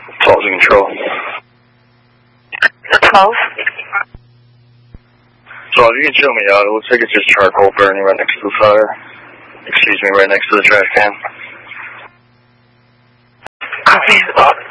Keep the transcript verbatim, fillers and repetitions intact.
Closing control. twelve. So if you can show me out, it looks like it's just charcoal burning right next to the fire. Excuse me, right next to the trash can. Copy.